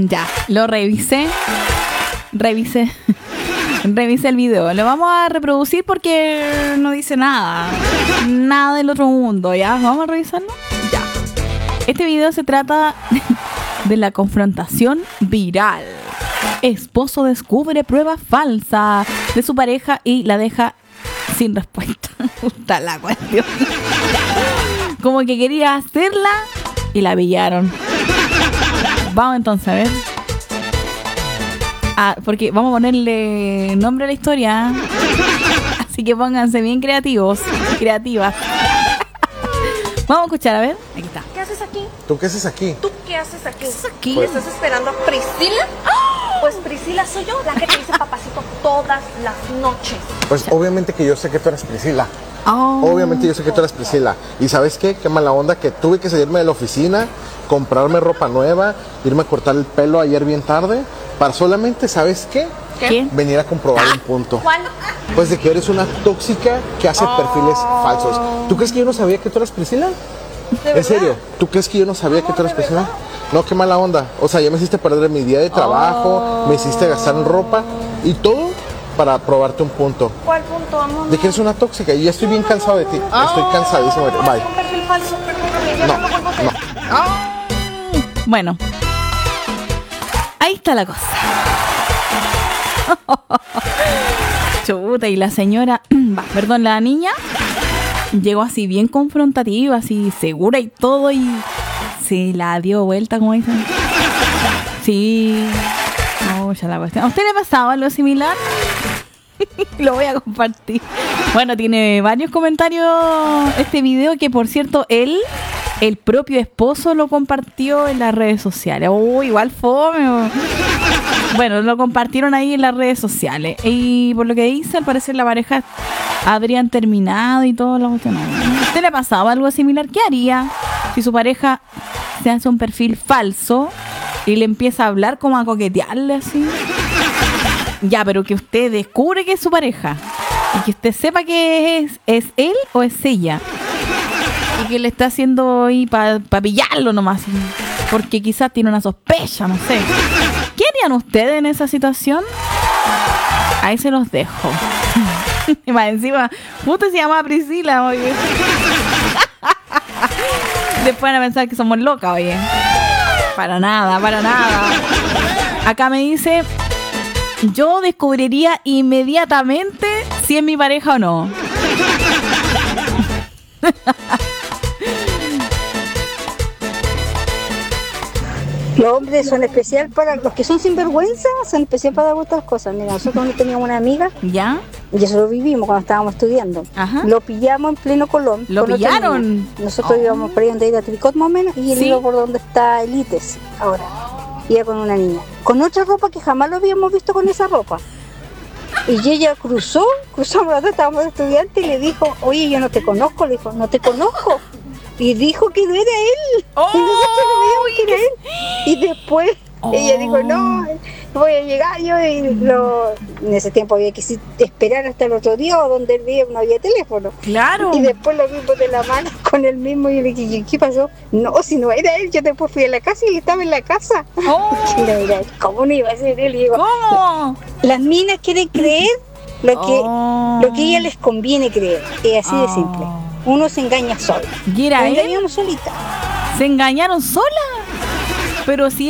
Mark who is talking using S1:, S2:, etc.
S1: Ya, lo revisé el video. Lo vamos a reproducir porque no dice nada del otro mundo. ¿Ya? ¿Vamos a revisarlo? Ya. Este video se trata de la confrontación viral. Esposo descubre prueba falsa de su pareja y la deja sin respuesta. Puta la cuestión. Como que quería hacerla y la pillaron. Vamos entonces a ver. Porque vamos a ponerle nombre a la historia. Así que pónganse bien creativas. Vamos a escuchar, a ver. Aquí está.
S2: ¿Qué haces aquí?
S3: ¿Tú qué haces aquí?
S2: ¿Tú qué haces aquí?
S1: ¿Qué haces aquí?
S2: Pues, ¿estás esperando a Priscila? Pues Priscila soy yo, la que te dice papacito todas las noches.
S3: Pues obviamente que yo sé que tú eres Priscila.
S1: Oh.
S3: Obviamente yo sé que tú eres Priscila. ¿Y sabes qué? Qué mala onda que tuve que salirme de la oficina, comprarme ropa nueva, irme a cortar el pelo ayer bien tarde, para solamente, ¿sabes qué?
S1: ¿Qué?
S3: Venir a comprobar un punto.
S2: ¿Cuál?
S3: Pues de que eres una tóxica que hace perfiles falsos. ¿Tú crees que yo no sabía que tú eras Priscila? ¿En serio? ¿Tú crees que yo no sabía que tú eras Priscila? No, qué mala onda. O sea, ya me hiciste perder mi día de trabajo, me hiciste gastar en ropa y todo para probarte un punto.
S2: ¿Cuál punto, amor?
S3: De que eres una tóxica y ya estoy bien cansado de ti. Estoy cansadísimo de ti. Bye.
S2: Un perfil falso, perdóname, ya
S3: No,
S2: no lo vuelvo a hacer.
S3: no.
S1: Bueno, ahí está la cosa. Chuta, y la señora, la niña llegó así bien confrontativa, así segura y todo, y se la dio vuelta, como dicen. Sí. Ya la cuestión. ¿A usted le ha pasado algo similar? Lo voy a compartir. Bueno, tiene varios comentarios este video, que por cierto, el propio esposo lo compartió en las redes sociales. Igual fome. Bueno, lo compartieron ahí en las redes sociales. Y por lo que dice, al parecer la pareja habrían terminado y todo lo cuestión. ¿A usted le ha pasado algo similar? ¿Qué haría si su pareja se hace un perfil falso y le empieza a hablar, como a coquetearle así? Ya, pero que usted descubre que es su pareja y que usted sepa que es él o es ella, y que le está haciendo ahí para pillarlo nomás, porque quizás tiene una sospecha, no sé. ¿Qué harían ustedes en esa situación? Ahí se los dejo. Y más encima, usted se llama Priscila, oye. Después van a pensar que somos locas, oye. Para nada. Acá me dice: yo descubriría inmediatamente si es mi pareja o no.
S4: Los hombres son especial para los que son sinvergüenza, son especial para otras cosas. Mira, nosotros teníamos una amiga,
S1: ¿Ya?
S4: y eso lo vivimos cuando estábamos estudiando.
S1: Ajá.
S4: Lo pillamos en pleno Colón.
S1: ¿Lo
S4: con otra
S1: pillaron?
S4: niña. Nosotros íbamos por ahí donde era Tricot más o menos, y él
S1: Sí.
S4: iba por donde está Elites ahora. Iba con una niña, con otra ropa que jamás lo habíamos visto con esa ropa. Y ella cruzamos los dos, estábamos estudiantes, y le dijo: oye, yo no te conozco. Le dijo: no te conozco. Y dijo que no era él. Y nosotros no veíamos que era él. Y después ella dijo: no, voy a llegar yo. En ese tiempo había que esperar hasta el otro día, o donde él vivía no había teléfono.
S1: Claro.
S4: Y después lo vimos de la mano con el mismo, y yo le dije: ¿qué pasó? No, si no era él. Yo después fui a la casa y él estaba en la casa. No era él. ¿Cómo no iba a ser él? Y digo,
S1: ¿Cómo?
S4: las minas quieren creer lo que a ella les conviene creer. Es así de simple. Uno se engaña solo.
S1: ¿Y era
S4: Nos
S1: él?
S4: engañamos solita.
S1: ¿Se engañaron sola? Pero si